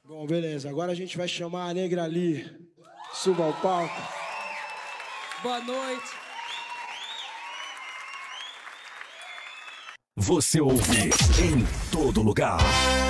Bom, beleza. Agora a gente vai chamar a Negra Ali. Suba ao palco. Boa noite. Você ouve em todo lugar.